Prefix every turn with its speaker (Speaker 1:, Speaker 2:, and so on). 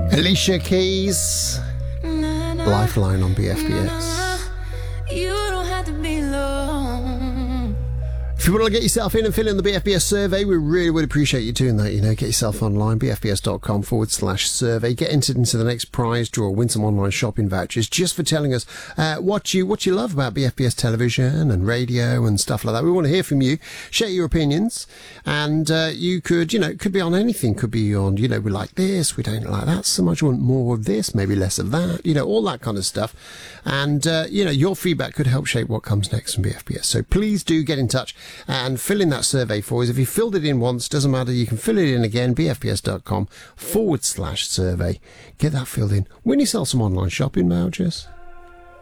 Speaker 1: Alicia Keys, Lifeline on BFBS.
Speaker 2: You don't have to be alone.
Speaker 1: If you want to get yourself in and fill in the BFBS survey, we really would appreciate you doing that. You know, get yourself online, bfbs.com/survey. Get entered into the next prize draw, win some online shopping vouchers just for telling us what you love about BFBS television and radio and stuff like that. We want to hear from you. Share your opinions. And you could, it could be on anything. Could be on, we like this, we don't like that so much, we want more of this, maybe less of that, all that kind of stuff. And, your feedback could help shape what comes next from BFBS. So please do get in touch and fill in that survey for us. If you filled it in once, doesn't matter, you can fill it in again, bfbs.com/survey. Get that filled in. Win yourself some online shopping vouchers.